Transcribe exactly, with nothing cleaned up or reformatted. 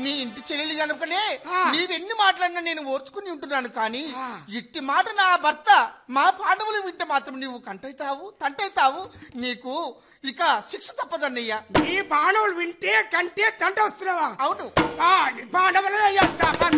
నీ ఇంటి చెల్లెలు కనుకనే నీవెన్ని మాట్లాడినా నేను ఓర్చుకుని ఉంటున్నాను. కానీ ఇట్టి మాట నా భర్త మా పాండవులు వింటే మాత్రం నీవు కంటైతావు తంటైతావు. నీకు ఇక శిక్ష తప్పదన్నయ్యా. నీ పాండవులు వింటే కంటే తంట వస్తున్నావా? అవును. పాండవులే